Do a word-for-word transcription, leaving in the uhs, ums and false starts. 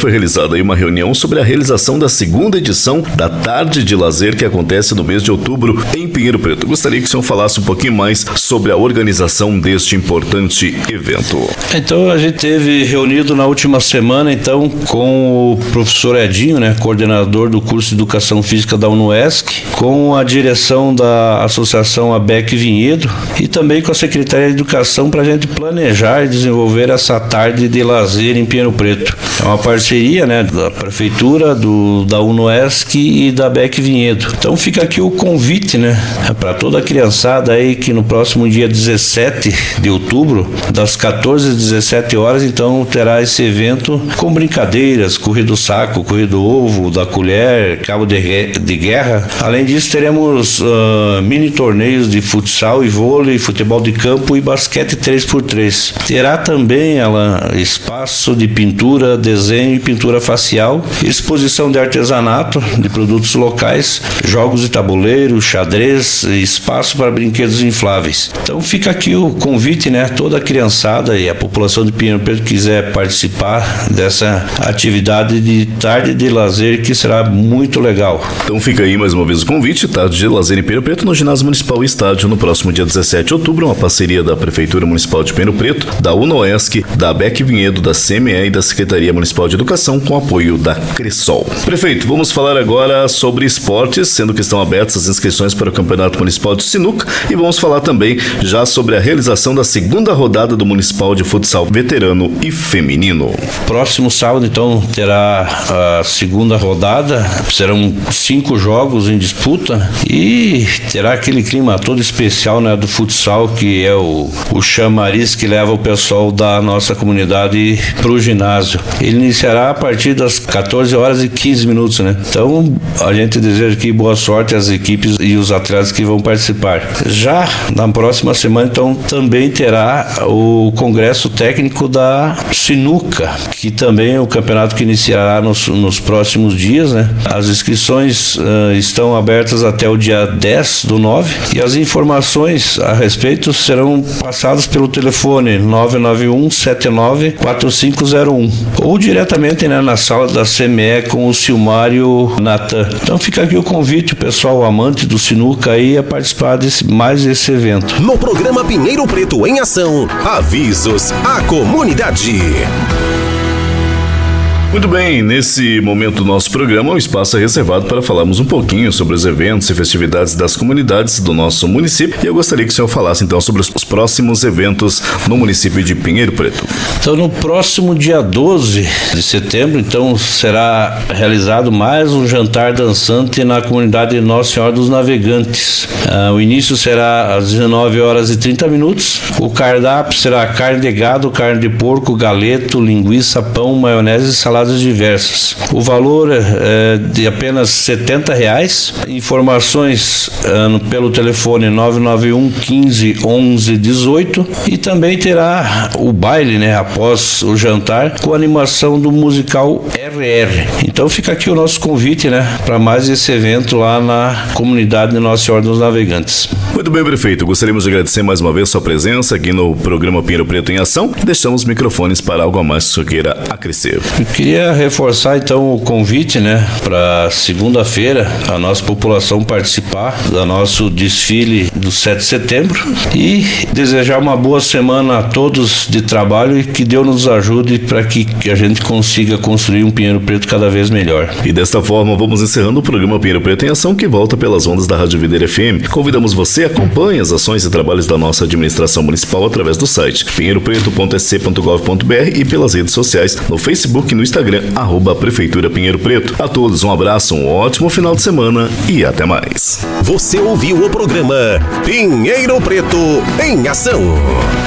foi realizada aí uma reunião sobre a realização da segunda edição da Tarde de Lazer que acontece no mês de outubro em Pinheiro Preto. Gostaria que o senhor falasse um pouquinho mais sobre a organização deste importante evento. Então a gente teve reunido na última semana então com o professor Edinho, né, coordenador do curso de Educação Física da UNOESC, com a direção da Associação A B E C Vinhedo e também com a Secretaria de Educação para a gente planejar e desenvolver essa tarde de lazer em Pinheiro Preto. É uma parceria, né, da Prefeitura, do, da UNOESC e da A B E C Vinhedo. Então fica aqui o convite, né, para toda a criançada aí que no próximo dia dezessete de outubro, das quatorze às dezessete horas, então terá esse evento com brincadeiras, corrida do saco, corrida do ovo, da colher, cabo de, de guerra. Além disso, teremos uh, mini torneios de futsal e vôlei, futebol de campo e basquete três por três. Terá também ela, espaço de pintura, desenho e pintura facial, exposição de artesanato, de produtos locais, jogos de tabuleiro, xadrez, espaço para brinquedos infláveis. Então fica aqui o convite, né? Toda a criançada e a população de Pinheiro Preto que quiser participar dessa atividade de tarde de lazer que será muito legal. Então fica aí mais uma vez o convite, Tarde de Lazer em Pinheiro Preto no Ginásio Municipal e Estádio no próximo dia dezessete de outubro, uma parceria da Prefeitura Municipal de Pinheiro Preto, da UNOESC, da A B E C Vinhedo, da C M E e da Secretaria Municipal de Educação com apoio da Cressol. Prefeito, vamos falar agora sobre esportes, sendo que estão abertas as inscrições para o Campeonato Municipal de Sinuca e vamos falar também já sobre a realização da segunda rodada do Municipal de Futsal Veterano e Feminino. Próximo sábado, então, terá a segunda rodada, serão cinco jogos em disputa e terá aquele clima todo especial, né, do futsal, que é o, o chamariz que leva o pessoal da nossa comunidade para o ginásio. Ele iniciará a partir das quatorze horas e quinze minutos, né? Então, a gente deseja aqui boa sorte às equipes e os atletas que vão participar. Já na próxima semana, então, também terá o congresso técnico da Sinuca, que também é o campeonato que iniciará nos, nos próximos dias, né? As inscrições uh, estão abertas até o dia dez do nove e as informações a respeito serão passadas pelo telefone nove nove um sete nove quatro cinco zero um ou diretamente, né, na sala da C M E com o Silmário Natan. Então fica aqui o convite, o pessoal amante do Sinuca aí a participar desse, mais desse evento. No programa Pinheiro Preto em Ação, avisos à comunidade. Muito bem, nesse momento do nosso programa, o espaço é reservado para falarmos um pouquinho sobre os eventos e festividades das comunidades do nosso município e eu gostaria que o senhor falasse então sobre os próximos eventos no município de Pinheiro Preto. Então, no próximo dia doze de setembro, então, será realizado mais um jantar dançante na comunidade Nossa Senhora dos Navegantes. Ah, o início será às dezenove horas e trinta minutos. O cardápio será carne de gado, carne de porco, galeto, linguiça, pão, maionese e salada diversas. O valor é de apenas setenta reais. Informações é, pelo telefone nove nove um quinze onze dezoito e também terá o baile, né, após o jantar com a animação do musical R R. Então fica aqui o nosso convite, né, para mais esse evento lá na comunidade de Nossa Senhora dos Navegantes. Muito bem, prefeito. Gostaríamos de agradecer mais uma vez sua presença aqui no programa Pinheiro Preto em Ação e deixamos os microfones para algo a mais que o senhor queira acrescer. Eu queria reforçar então o convite, né, para segunda-feira a nossa população participar do nosso desfile do sete de setembro e desejar uma boa semana a todos de trabalho e que Deus nos ajude para que a gente consiga construir um Pinheiro Preto cada vez melhor. E desta forma vamos encerrando o programa Pinheiro Preto em Ação, que volta pelas ondas da Rádio Videira F M. Convidamos você a acompanhe as ações e trabalhos da nossa administração municipal através do site pinheiro preto ponto s c ponto gov ponto b r e pelas redes sociais no Facebook e no Instagram, arroba Prefeitura Pinheiro Preto. A todos um abraço, um ótimo final de semana e até mais. Você ouviu o programa Pinheiro Preto em Ação.